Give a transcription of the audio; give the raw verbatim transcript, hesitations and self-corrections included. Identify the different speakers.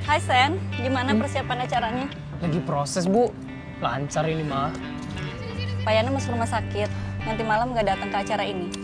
Speaker 1: Hai Sen, gimana persiapan acaranya?
Speaker 2: Lagi proses, Bu. Lancar ini mah.
Speaker 1: Pak Yana masuk rumah sakit, nanti malam nggak datang ke acara ini.